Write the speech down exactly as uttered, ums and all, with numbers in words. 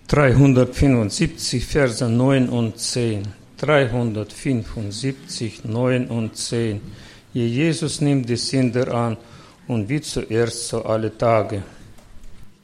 dreihundertfünfundsiebzig, Verse neun und zehn. dreihundertfünfundsiebzig, neun und zehn. Je Jesus nimmt die Sünder an und wie zuerst so alle Tage.